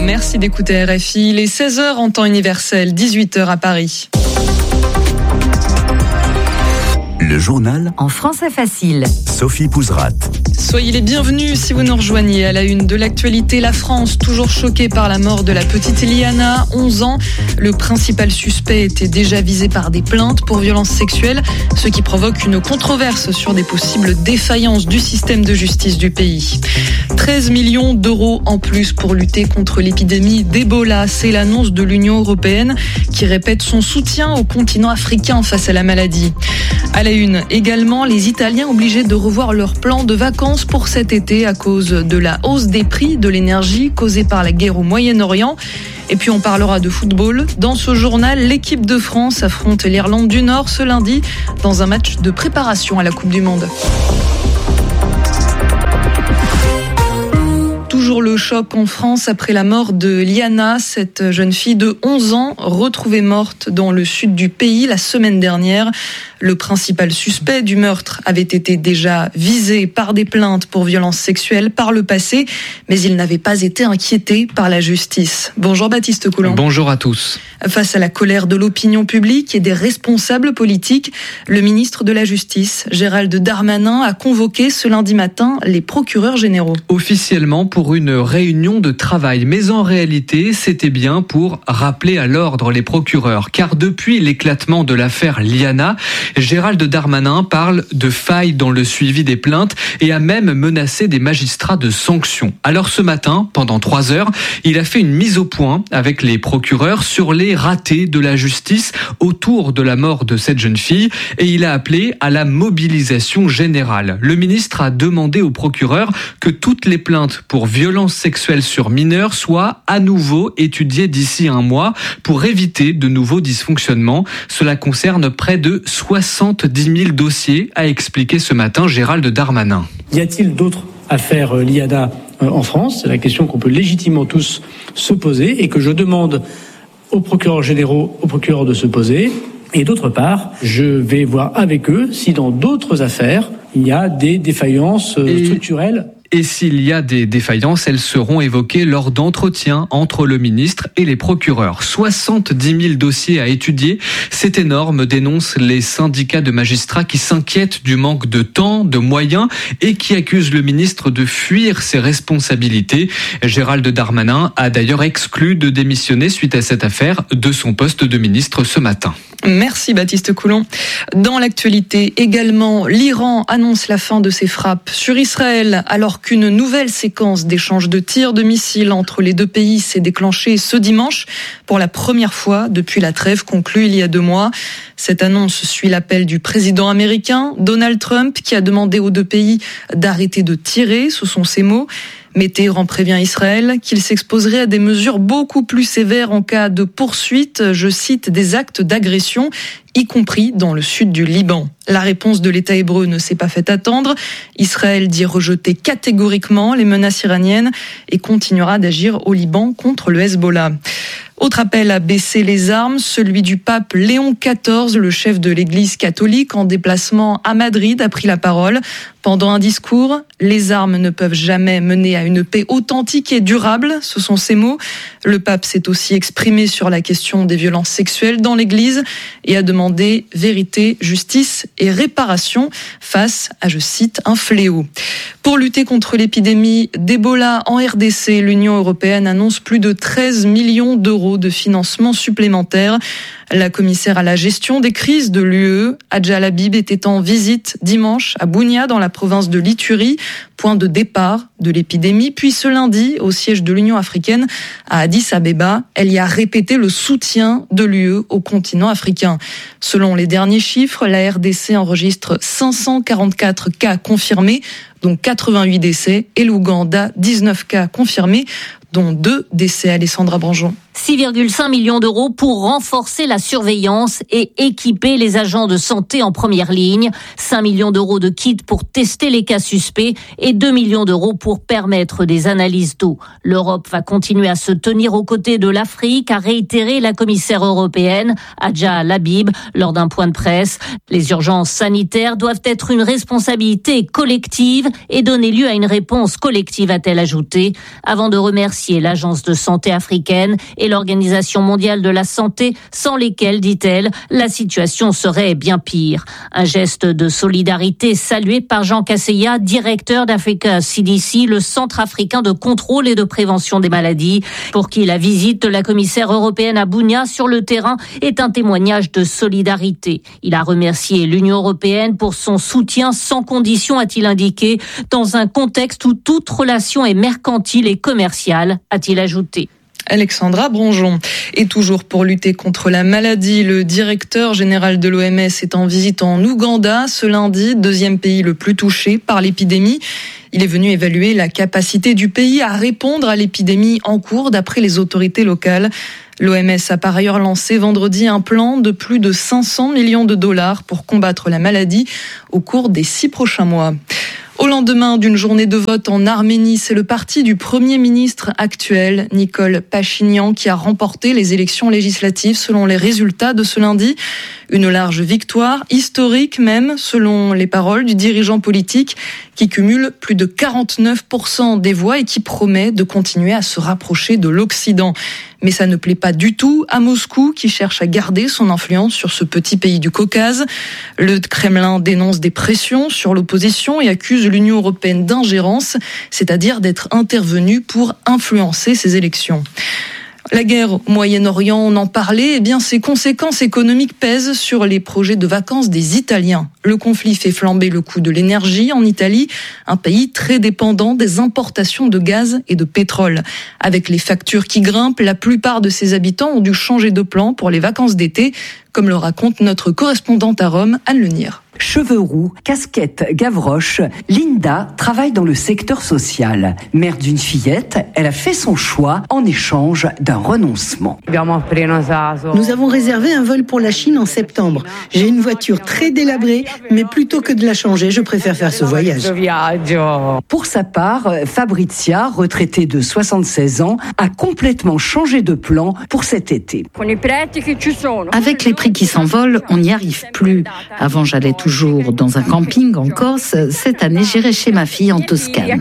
Merci d'écouter RFI. Il est 16h en temps universel, 18h à Paris. Le journal en français facile. Sophie Pouzrat. Soyez les bienvenus si vous nous rejoignez. À la une de l'actualité, la France, toujours choquée par la mort de la petite Liana, 11 ans. Le principal suspect était déjà visé par des plaintes pour violences sexuelles, ce qui provoque une controverse sur des possibles défaillances du système de justice du pays. 13 millions d'euros en plus pour lutter contre l'épidémie d'Ebola. C'est l'annonce de l'Union européenne qui répète son soutien au continent africain face à la maladie. À la une également, les Italiens obligés de revoir leur plan de vacances pour cet été à cause de la hausse des prix de l'énergie causée par la guerre au Moyen-Orient. Et puis on parlera de football. Dans ce journal, l'équipe de France affronte l'Irlande du Nord ce lundi dans un match de préparation à la Coupe du Monde. Toujours le choc en France après la mort de Liana, cette jeune fille de 11 ans retrouvée morte dans le sud du pays la semaine dernière. Le principal suspect du meurtre avait été déjà visé par des plaintes pour violences sexuelles par le passé, mais il n'avait pas été inquiété par la justice. Bonjour Baptiste Coulon. Bonjour à tous. Face à la colère de l'opinion publique et des responsables politiques, le ministre de la Justice, Gérald Darmanin, a convoqué ce lundi matin les procureurs généraux. Officiellement pour une réunion de travail, mais en réalité, c'était bien pour rappeler à l'ordre les procureurs. Car depuis l'éclatement de l'affaire Liana, Gérald Darmanin parle de failles dans le suivi des plaintes et a même menacé des magistrats de sanctions. Alors ce matin, pendant 3 heures, il a fait une mise au point avec les procureurs sur les ratés de la justice autour de la mort de cette jeune fille et il a appelé à la mobilisation générale. Le ministre a demandé aux procureurs que toutes les plaintes pour violences sexuelles sur mineurs soient à nouveau étudiées d'ici 1 mois pour éviter de nouveaux dysfonctionnements. Cela concerne près de 70 000 dossiers, a expliqué ce matin Gérald Darmanin. Y a-t-il d'autres affaires Liana en France ? C'est la question qu'on peut légitimement tous se poser et que je demande aux procureurs généraux, aux procureurs de se poser. Et d'autre part, je vais voir avec eux si dans d'autres affaires, il y a des défaillances structurelles. Et s'il y a des défaillances, elles seront évoquées lors d'entretiens entre le ministre et les procureurs. 70 000 dossiers à étudier, c'est énorme, dénoncent les syndicats de magistrats qui s'inquiètent du manque de temps, de moyens et qui accusent le ministre de fuir ses responsabilités. Gérald Darmanin a d'ailleurs exclu de démissionner suite à cette affaire de son poste de ministre ce matin. Merci Baptiste Coulon. Dans l'actualité également, l'Iran annonce la fin de ses frappes sur Israël alors qu'une nouvelle séquence d'échanges de tirs de missiles entre les deux pays s'est déclenchée ce dimanche pour la première fois depuis la trêve conclue il y a 2 mois. Cette annonce suit l'appel du président américain Donald Trump qui a demandé aux deux pays d'arrêter de tirer, ce sont ses mots. Mais Téhéran prévient Israël qu'il s'exposerait à des mesures beaucoup plus sévères en cas de poursuite, je cite, des actes d'agression, y compris dans le sud du Liban. La réponse de l'État hébreu ne s'est pas fait attendre. Israël dit rejeter catégoriquement les menaces iraniennes et continuera d'agir au Liban contre le Hezbollah. Autre appel à baisser les armes, celui du pape Léon XIV, le chef de l'Église catholique en déplacement à Madrid, a pris la parole. Pendant un discours, les armes ne peuvent jamais mener à une paix authentique et durable, ce sont ses mots. Le pape s'est aussi exprimé sur la question des violences sexuelles dans l'Église et a demandé vérité, justice et réparation face à, je cite, un fléau. Pour lutter contre l'épidémie d'Ebola en RDC, l'Union européenne annonce plus de 13 millions d'euros de financement supplémentaire. La commissaire à la gestion des crises de l'UE, Adja Labib, était en visite dimanche à Bunia, dans la province de l'Ituri, point de départ de l'épidémie. Puis ce lundi, au siège de l'Union africaine à Addis Abeba, elle y a répété le soutien de l'UE au continent africain. Selon les derniers chiffres, la RDC enregistre 544 cas confirmés, dont 88 décès, et l'Ouganda, 19 cas confirmés, dont 2 décès. Alessandra Branjon. 6,5 millions d'euros pour renforcer la surveillance et équiper les agents de santé en première ligne. 5 millions d'euros de kits pour tester les cas suspects et 2 millions d'euros pour permettre des analyses d'eau. L'Europe va continuer à se tenir aux côtés de l'Afrique, a réitéré la commissaire européenne, Hadja Labib, lors d'un point de presse. Les urgences sanitaires doivent être une responsabilité collective et donner lieu à une réponse collective, a-t-elle ajouté, avant de remercier l'Agence de santé africaine et l'Organisation mondiale de la santé, sans lesquelles, dit-elle, la situation serait bien pire. Un geste de solidarité salué par Jean Kaseya, directeur d'Africa CDC, le Centre africain de contrôle et de prévention des maladies, pour qui la visite de la commissaire européenne à Bunia sur le terrain est un témoignage de solidarité. Il a remercié l'Union européenne pour son soutien sans condition, a-t-il indiqué, dans un contexte où toute relation est mercantile et commerciale, a-t-il ajouté. Alexandra Bronjon. Et toujours pour lutter contre la maladie, le directeur général de l'OMS est en visite en Ouganda ce lundi, deuxième pays le plus touché par l'épidémie. Il est venu évaluer la capacité du pays à répondre à l'épidémie en cours d'après les autorités locales. L'OMS a par ailleurs lancé vendredi un plan de plus de 500 millions de dollars pour combattre la maladie au cours des 6 prochains mois. Au lendemain d'une journée de vote en Arménie, c'est le parti du Premier ministre actuel, Nikol Pachinian, qui a remporté les élections législatives selon les résultats de ce lundi. Une large victoire, historique même, selon les paroles du dirigeant politique, qui cumule plus de 49% des voix et qui promet de continuer à se rapprocher de l'Occident. Mais ça ne plaît pas du tout à Moscou, qui cherche à garder son influence sur ce petit pays du Caucase. Le Kremlin dénonce des pressions sur l'opposition et accuse l'Union européenne d'ingérence, c'est-à-dire d'être intervenue pour influencer ces élections. La guerre au Moyen-Orient, on en parlait, eh bien ses conséquences économiques pèsent sur les projets de vacances des Italiens. Le conflit fait flamber le coût de l'énergie en Italie, un pays très dépendant des importations de gaz et de pétrole. Avec les factures qui grimpent, la plupart de ses habitants ont dû changer de plan pour les vacances d'été, comme le raconte notre correspondante à Rome, Anne Lenir. Cheveux roux, casquette Gavroche, Linda travaille dans le secteur social. Mère d'une fillette, elle a fait son choix en échange d'un renoncement. Nous avons réservé un vol pour la Chine en septembre. J'ai une voiture très délabrée, mais plutôt que de la changer, je préfère faire ce voyage. Pour sa part, Fabrizia, retraitée de 76 ans, a complètement changé de plan pour cet été. Avec les prix qui s'envolent, on n'y arrive plus. Avant, j'allais toujours dans un camping en Corse. Cette année, j'irai chez ma fille en Toscane.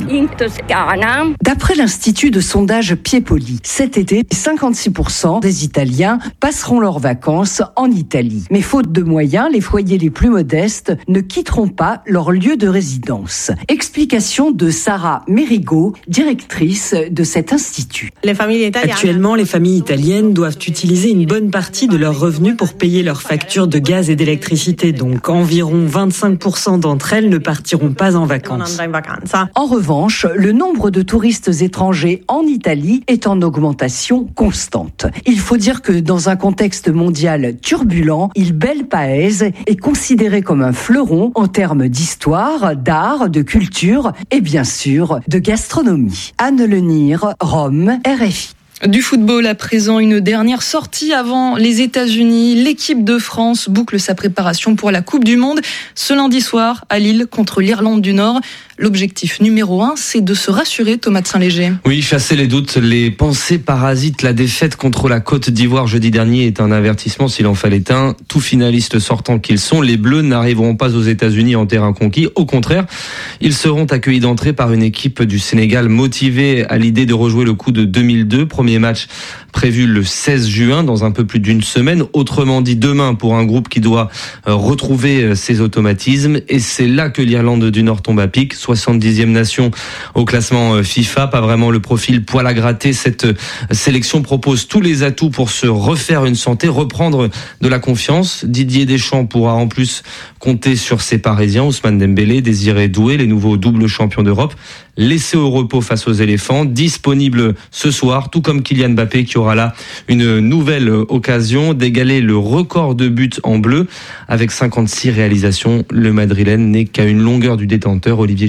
D'après l'Institut de sondage Piepoli, cet été, 56% des Italiens passeront leurs vacances en Italie. Mais faute de moyens, les foyers les plus modestes ne quitteront pas leur lieu de résidence. Explication de Sarah Merigo, directrice de cet institut. Actuellement, les familles italiennes doivent utiliser une bonne partie de leurs revenus pour payer leurs factures de gaz et d'électricité. Donc environ 25% d'entre elles ne partiront pas en vacances. En revanche, le nombre de touristes étrangers en Italie est en augmentation constante. Il faut dire que dans un contexte mondial turbulent, Il Bel Paese est considéré comme un fleuron en termes d'histoire, d'art, de culture et bien sûr de gastronomie. Anne Lenir, Rome, RFI. Du football à présent, une dernière sortie avant les États-Unis. L'équipe de France boucle sa préparation pour la Coupe du Monde ce lundi soir à Lille contre l'Irlande du Nord. L'objectif numéro 1, c'est de se rassurer, Thomas de Saint-Léger. Oui, chasser les doutes, les pensées parasites. La défaite contre la Côte d'Ivoire jeudi dernier est un avertissement s'il en fallait un. Tout finaliste sortant qu'ils sont, les Bleus n'arriveront pas aux États-Unis en terrain conquis. Au contraire, ils seront accueillis d'entrée par une équipe du Sénégal motivée à l'idée de rejouer le coup de 2002. Premier match prévu le 16 juin, dans un peu plus d'une semaine. Autrement dit, demain pour un groupe qui doit retrouver ses automatismes. Et c'est là que l'Irlande du Nord tombe à pic. 70e nation au classement FIFA. Pas vraiment le profil poil à gratter. Cette sélection propose tous les atouts pour se refaire une santé, reprendre de la confiance. Didier Deschamps pourra en plus compter sur ses Parisiens, Ousmane Dembélé, Désiré Doué, les nouveaux doubles champions d'Europe, laissés au repos face aux éléphants, disponibles ce soir, tout comme Kylian Mbappé qui aura là une nouvelle occasion d'égaler le record de buts en bleu avec 56 réalisations. Le Madrilène n'est qu'à une longueur du détenteur Olivier Giroud.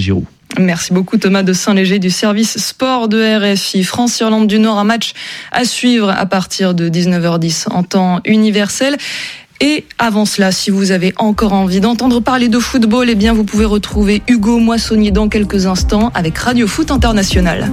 Merci beaucoup Thomas de Saint-Léger du service sport de RFI. France-Irlande du Nord, un match à suivre à partir de 19h10 en temps universel. Et avant cela, si vous avez encore envie d'entendre parler de football, eh bien vous pouvez retrouver Hugo Moissonnier dans quelques instants avec Radio Foot International.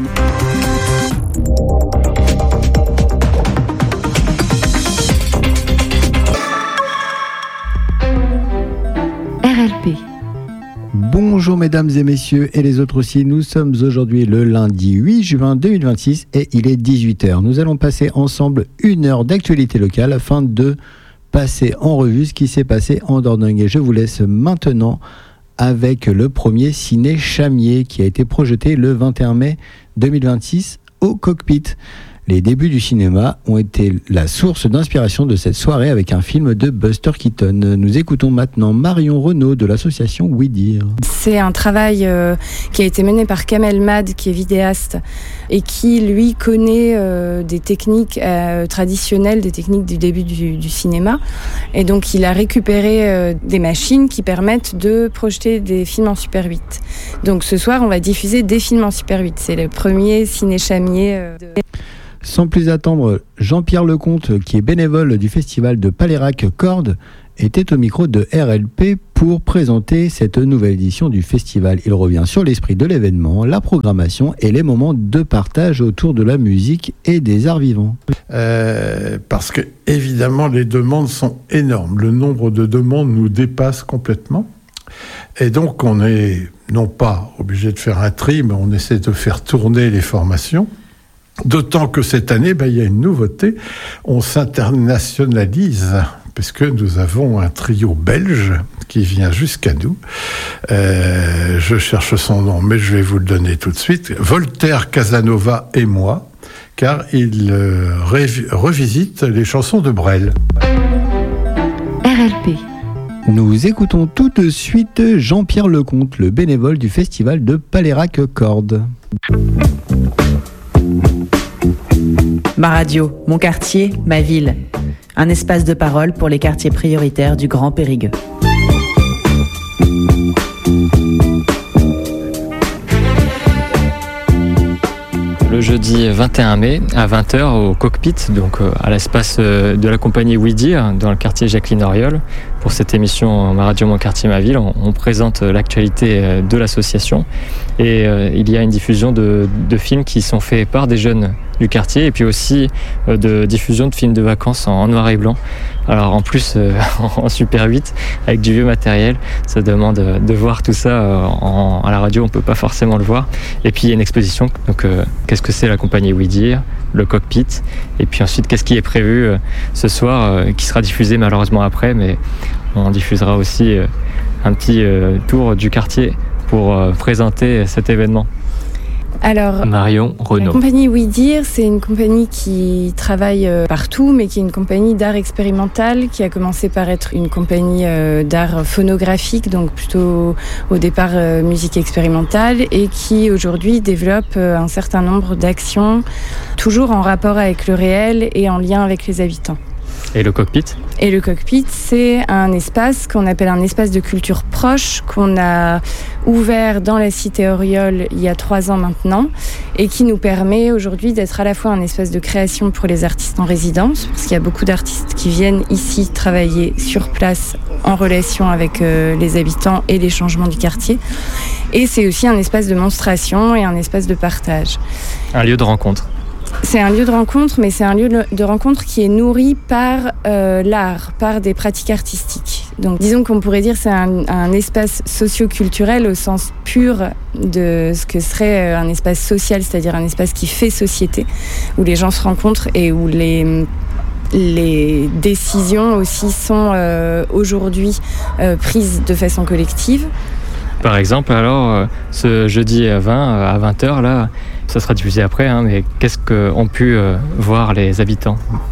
RLP. Bonjour mesdames et messieurs et les autres aussi, nous sommes aujourd'hui le lundi 8 juin 2026 et il est 18h. Nous allons passer ensemble 1 heure d'actualité locale afin de passer en revue ce qui s'est passé en Dordogne. Et je vous laisse maintenant avec le premier ciné Chamier qui a été projeté le 21 mai 2026 au Cockpit. Les débuts du cinéma ont été la source d'inspiration de cette soirée avec un film de Buster Keaton. Nous écoutons maintenant Marion Renaud de l'association Oui Dire. C'est un travail qui a été mené par Kamel Mad, qui est vidéaste et qui, lui, connaît des techniques traditionnelles, des techniques du début du cinéma. Et donc, il a récupéré des machines qui permettent de projeter des films en Super 8. Donc, ce soir, on va diffuser des films en Super 8. C'est le premier ciné Chamier Sans plus attendre, Jean-Pierre Lecomte, qui est bénévole du festival de Palérac Cordes, était au micro de RLP pour présenter cette nouvelle édition du festival. Il revient sur l'esprit de l'événement, la programmation et les moments de partage autour de la musique et des arts vivants. Parce que, évidemment, les demandes sont énormes. Le nombre de demandes nous dépasse complètement. Et donc, on est non pas obligé de faire un tri, mais on essaie de faire tourner les formations. D'autant que cette année, il y a une nouveauté, on s'internationalise, puisque nous avons un trio belge qui vient jusqu'à nous. Je cherche son nom, mais je vais vous le donner tout de suite. Voltaire, Casanova et moi, car il revisite les chansons de Brel. RLP. Nous écoutons tout de suite Jean-Pierre Lecomte, le bénévole du festival de Palérac Cordes. Ma radio, mon quartier, ma ville. Un espace de parole pour les quartiers prioritaires du Grand Périgueux. Le jeudi 21 mai à 20h au Cockpit, donc à l'espace de la compagnie Oui Dire, dans le quartier Jacqueline Auriol. Pour cette émission Ma radio, mon quartier, ma ville, on présente l'actualité de l'association et il y a une diffusion de films qui sont faits par des jeunes du quartier et puis aussi de diffusion de films de vacances en noir et blanc. Alors en plus en Super 8 avec du vieux matériel, ça demande de voir tout ça à la radio, on peut pas forcément le voir. Et puis il y a une exposition, donc qu'est-ce que c'est la compagnie Oui Dire, le Cockpit, et puis ensuite qu'est-ce qui est prévu ce soir qui sera diffusé malheureusement après, mais on diffusera aussi un petit tour du quartier pour présenter cet événement. Alors, Marion Renaud. La compagnie Oui Dire, c'est une compagnie qui travaille partout, mais qui est une compagnie d'art expérimental, qui a commencé par être une compagnie d'art phonographique, donc plutôt au départ musique expérimentale, et qui aujourd'hui développe un certain nombre d'actions, toujours en rapport avec le réel et en lien avec les habitants. Et le Cockpit ? Et le Cockpit, c'est un espace qu'on appelle un espace de culture proche, qu'on a ouvert dans la cité Auriol il y a 3 ans maintenant, et qui nous permet aujourd'hui d'être à la fois un espace de création pour les artistes en résidence, parce qu'il y a beaucoup d'artistes qui viennent ici travailler sur place en relation avec les habitants et les changements du quartier. Et c'est aussi un espace de monstration et un espace de partage. Un lieu de rencontre. C'est un lieu de rencontre, mais c'est un lieu de rencontre qui est nourri par l'art, par des pratiques artistiques. Donc disons qu'on pourrait dire que c'est un espace socio-culturel au sens pur de ce que serait un espace social, c'est-à-dire un espace qui fait société, où les gens se rencontrent et où les décisions aussi sont aujourd'hui prises de façon collective. Par exemple, alors, ce jeudi à 20h, là, ça sera diffusé après, mais qu'est-ce qu'ont pu voir les habitants ?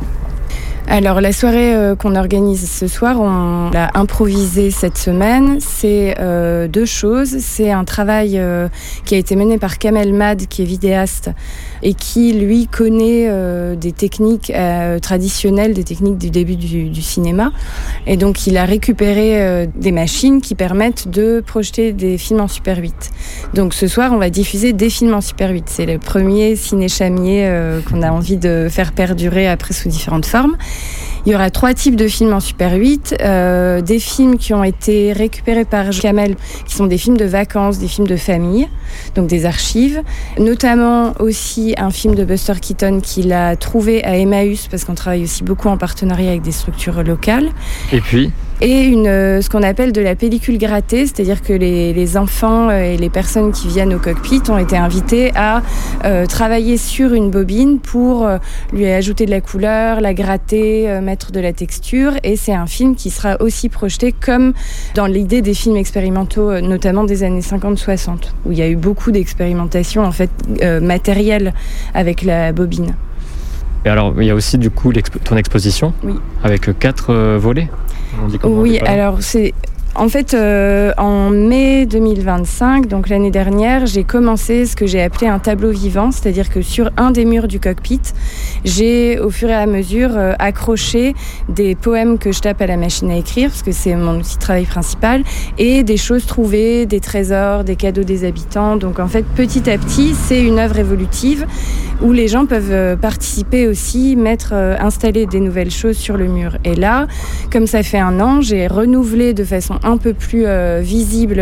Alors la soirée qu'on organise ce soir, on l'a improvisée cette semaine. C'est 2 choses. C'est un travail qui a été mené par Kamel Mad, qui est vidéaste et qui, lui, connaît des techniques traditionnelles, des techniques du début du cinéma. Et donc il a récupéré des machines qui permettent de projeter des films en Super 8. Donc ce soir, on va diffuser des films en Super 8. C'est le premier ciné-chamier qu'on a envie de faire perdurer après sous différentes formes. Il y aura 3 types de films en Super 8. Des films qui ont été récupérés par Kamel, qui sont des films de vacances, des films de famille, donc des archives. Notamment aussi un film de Buster Keaton qu'il a trouvé à Emmaüs, parce qu'on travaille aussi beaucoup en partenariat avec des structures locales. Et puis et ce qu'on appelle de la pellicule grattée, c'est-à-dire que les enfants et les personnes qui viennent au cockpit ont été invités à travailler sur une bobine pour lui ajouter de la couleur, la gratter, mettre de la texture. Et c'est un film qui sera aussi projeté comme dans l'idée des films expérimentaux, notamment des années 50-60, où il y a eu beaucoup d'expérimentations en fait, matérielles avec la bobine. Et alors, il y a aussi du coup ton exposition, oui, avec 4 volets. Oui, alors c'est... En fait, en mai 2025, donc l'année dernière, j'ai commencé ce que j'ai appelé un tableau vivant, c'est-à-dire que sur un des murs du cockpit, j'ai au fur et à mesure accroché des poèmes que je tape à la machine à écrire, parce que c'est mon outil de travail principal, et des choses trouvées, des trésors, des cadeaux des habitants. Donc en fait, petit à petit, c'est une œuvre évolutive où les gens peuvent participer aussi, installer des nouvelles choses sur le mur. Et là, comme ça fait 1 an, j'ai renouvelé de façon un peu plus visible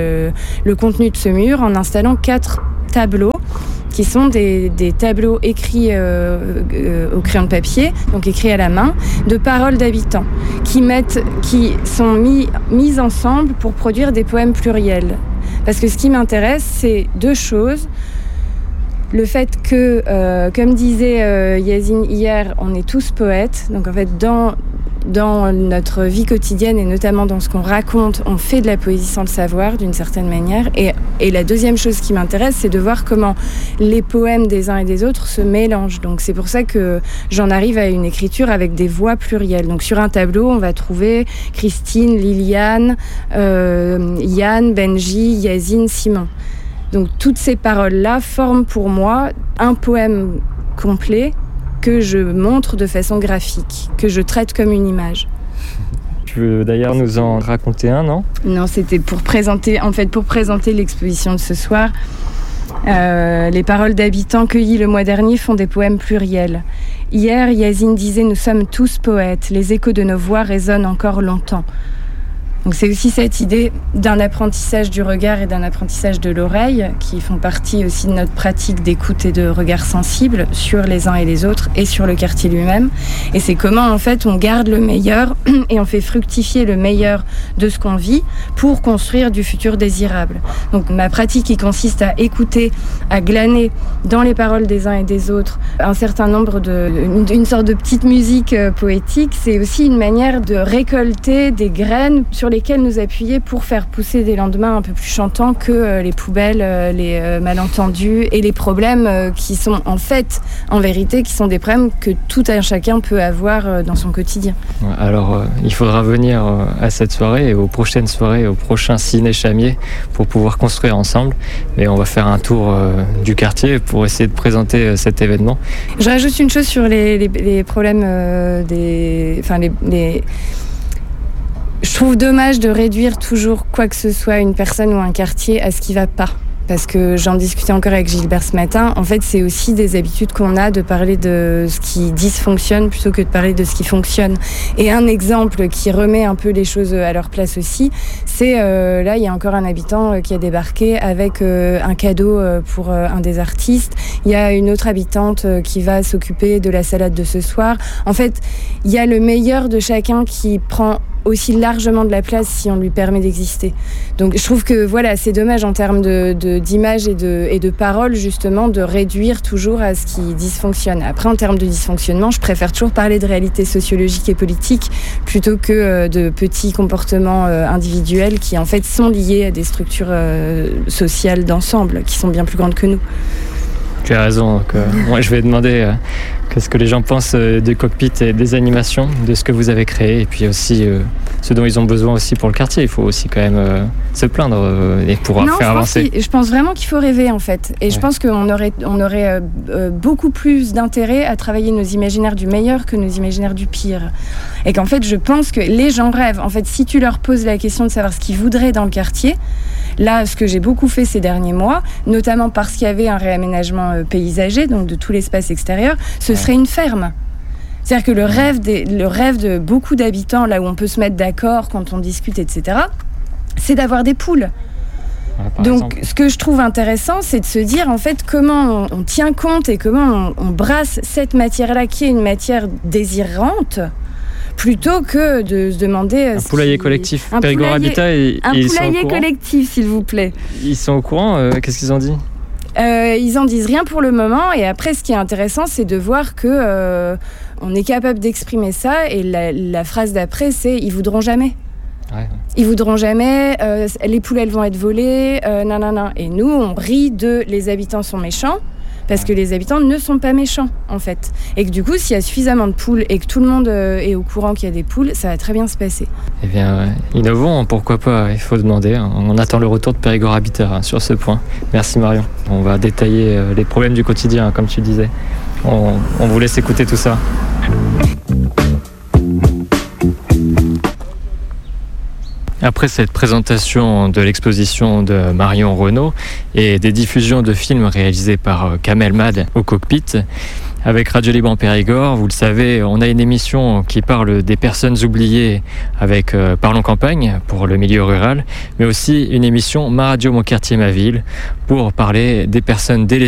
le contenu de ce mur en installant 4 tableaux qui sont des tableaux écrits au crayon de papier, donc écrits à la main, de paroles d'habitants qui sont mis ensemble pour produire des poèmes pluriels. Parce que ce qui m'intéresse, c'est 2 choses. Le fait que, comme disait Yazine hier, on est tous poètes. Donc en fait, dans notre vie quotidienne et notamment dans ce qu'on raconte, on fait de la poésie sans le savoir, d'une certaine manière. Et la deuxième chose qui m'intéresse, c'est de voir comment les poèmes des uns et des autres se mélangent. Donc c'est pour ça que j'en arrive à une écriture avec des voix plurielles. Donc sur un tableau, on va trouver Christine, Liliane, Yann, Benji, Yazine, Simon. Donc toutes ces paroles-là forment pour moi un poème complet que je montre de façon graphique, que je traite comme une image. Tu veux d'ailleurs nous en raconter un, non ? Non, c'était pour présenter l'exposition de ce soir. Les paroles d'habitants cueillies le mois dernier font des poèmes pluriels. Hier, Yazine disait « Nous sommes tous poètes, les échos de nos voix résonnent encore longtemps ». Donc c'est aussi cette idée d'un apprentissage du regard et d'un apprentissage de l'oreille qui font partie aussi de notre pratique d'écoute et de regard sensible sur les uns et les autres et sur le quartier lui-même. Et c'est comment en fait on garde le meilleur et on fait fructifier le meilleur de ce qu'on vit pour construire du futur désirable. Donc ma pratique qui consiste à écouter, à glaner dans les paroles des uns et des autres un certain nombre une sorte de petite musique poétique, c'est aussi une manière de récolter des graines sur lesquels nous appuyer pour faire pousser des lendemains un peu plus chantants que les poubelles, les malentendus et les problèmes qui sont en vérité, qui sont des problèmes que tout un chacun peut avoir dans son quotidien. Alors, il faudra venir à cette soirée et aux prochaines soirées, au prochain ciné-chamier pour pouvoir construire ensemble. Mais on va faire un tour du quartier pour essayer de présenter cet événement. Je rajoute une chose sur les problèmes Je trouve dommage de réduire toujours quoi que ce soit, une personne ou un quartier, à ce qui va pas. Parce que j'en discutais encore avec Gilbert ce matin. En fait, c'est aussi des habitudes qu'on a de parler de ce qui dysfonctionne plutôt que de parler de ce qui fonctionne. Et un exemple qui remet un peu les choses à leur place aussi, c'est là, il y a encore un habitant qui a débarqué avec un cadeau pour un des artistes. Il y a une autre habitante qui va s'occuper de la salade de ce soir. En fait, il y a le meilleur de chacun qui prend aussi largement de la place si on lui permet d'exister. Donc je trouve que voilà, c'est dommage en termes d'image et de paroles justement de réduire toujours à ce qui dysfonctionne. Après, en termes de dysfonctionnement, je préfère toujours parler de réalité sociologique et politique plutôt que de petits comportements individuels qui en fait sont liés à des structures sociales d'ensemble qui sont bien plus grandes que nous. Tu as raison. Moi, je vais demander qu'est-ce que les gens pensent du cockpit et des animations, de ce que vous avez créé, et puis aussi ce dont ils ont besoin aussi pour le quartier. Il faut aussi quand même se plaindre et pouvoir faire avancer. Je pense vraiment qu'il faut rêver, en fait. Et je pense qu'on aurait beaucoup plus d'intérêt à travailler nos imaginaires du meilleur que nos imaginaires du pire. Et qu'en fait, je pense que les gens rêvent. En fait, si tu leur poses la question de savoir ce qu'ils voudraient dans le quartier, là, ce que j'ai beaucoup fait ces derniers mois, notamment parce qu'il y avait un réaménagement paysager, donc de tout l'espace extérieur, ce serait une ferme. C'est-à-dire que le rêve de beaucoup d'habitants, là où on peut se mettre d'accord quand on discute, etc., c'est d'avoir des poules. Donc, ce que je trouve intéressant, c'est de se dire, en fait, comment on tient compte et comment on brasse cette matière-là, qui est une matière désirante, plutôt que de se demander... Un poulailler collectif. Périgord Habitat, un poulailler collectif, s'il vous plaît. Ils sont au courant. Qu'est-ce qu'ils ont dit ? Ils en disent rien pour le moment. Et après, ce qui est intéressant, c'est de voir que on est capable d'exprimer ça. Et la phrase d'après, c'est « ils voudront jamais ». Ouais. Ils voudront jamais, les poules elles vont être volées, nanana. Et nous on rit de les habitants sont méchants parce que les habitants ne sont pas méchants en fait. Et que du coup s'il y a suffisamment de poules et que tout le monde est au courant qu'il y a des poules, ça va très bien se passer. Eh bien innovons, pourquoi pas, il faut demander. On attend le retour de Périgord Habitat sur ce point. Merci Marion. On va détailler les problèmes du quotidien comme tu disais. On vous laisse écouter tout ça. Après cette présentation de l'exposition de Marion Renaud et des diffusions de films réalisés par Kamel Mad au cockpit, avec Radio Libre en Périgord, vous le savez, on a une émission qui parle des personnes oubliées avec Parlons Campagne pour le milieu rural, mais aussi une émission Ma Radio, mon quartier, ma ville pour parler des personnes délaissées